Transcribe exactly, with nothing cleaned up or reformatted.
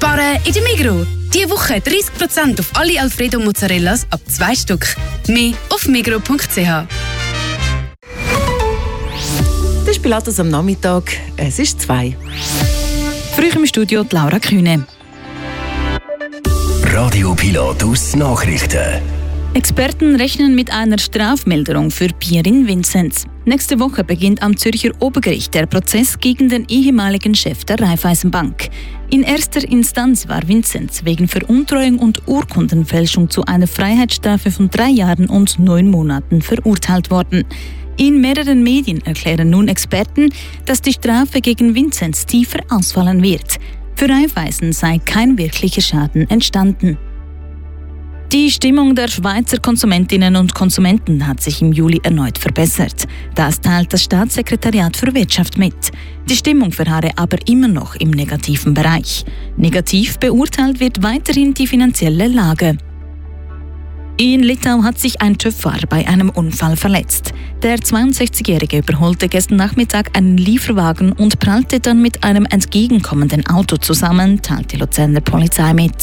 Sparen in der Migros. Diese Woche dreißig Prozent auf alle Alfredo Mozzarellas ab zwei Stück. Mehr auf migros punkt c h. Das ist Pilatus am Nachmittag. Es ist zwei. Früh im Studio die Laura Kühne. Radio Pilatus Nachrichten. Experten rechnen mit einer Strafmilderung für Pierin Vinzenz. Nächste Woche beginnt am Zürcher Obergericht der Prozess gegen den ehemaligen Chef der Raiffeisenbank. In erster Instanz war Vinzenz wegen Veruntreuung und Urkundenfälschung zu einer Freiheitsstrafe von drei Jahren und neun Monaten verurteilt worden. In mehreren Medien erklären nun Experten, dass die Strafe gegen Vinzenz tiefer ausfallen wird. Für Raiffeisen sei kein wirklicher Schaden entstanden. Die Stimmung der Schweizer Konsumentinnen und Konsumenten hat sich im Juli erneut verbessert. Das teilt das Staatssekretariat für Wirtschaft mit. Die Stimmung verharre aber immer noch im negativen Bereich. Negativ beurteilt wird weiterhin die finanzielle Lage. In Litau hat sich ein TÜV-Fahrer bei einem Unfall verletzt. Der zweiundsechzigjährige überholte gestern Nachmittag einen Lieferwagen und prallte dann mit einem entgegenkommenden Auto zusammen, teilt die Luzerner Polizei mit.